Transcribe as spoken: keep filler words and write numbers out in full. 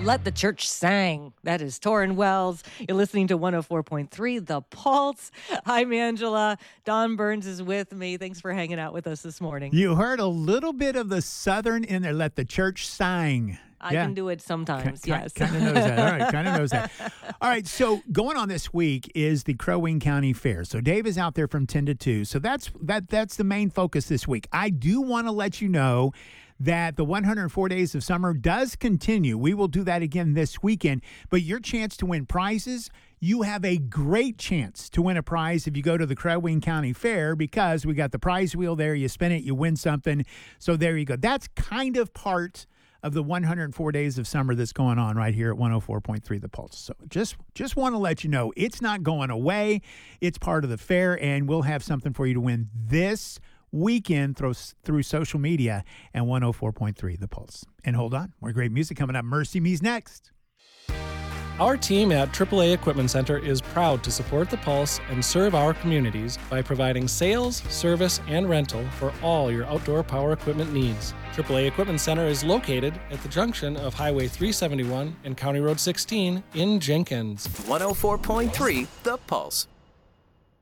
Let the Church Sang. That is Torrin Wells. You're listening to one oh four point three The Pulse. I'm Angela. Don Burns is with me. Thanks for hanging out with us this morning. You heard a little bit of the Southern in there. Let the Church Sang. I yeah. can do it sometimes, K- yes. Kind of knows that. All right, kind of knows that. All right, so going on this week is the Crow Wing County Fair. So Dave is out there from ten to two. So that's that. That's the main focus this week. I do want to let you know that the one hundred four Days of Summer does continue. We will do that again this weekend. But your chance to win prizes, you have a great chance to win a prize if you go to the Crow Wing County Fair, because we got the prize wheel there. You spin it, you win something. So there you go. That's kind of part of the one hundred four Days of Summer that's going on right here at one oh four point three The Pulse. So just just want to let you know it's not going away. It's part of the fair, and we'll have something for you to win this weekend through, through social media and one oh four point three The Pulse. And hold on, more great music coming up. Mercy Me's next. Our team at triple A Equipment Center is proud to support The Pulse and serve our communities by providing sales, service, and rental for all your outdoor power equipment needs. triple A Equipment Center is located at the junction of Highway three seventy-one and County Road sixteen in Jenkins. one oh four point three The Pulse.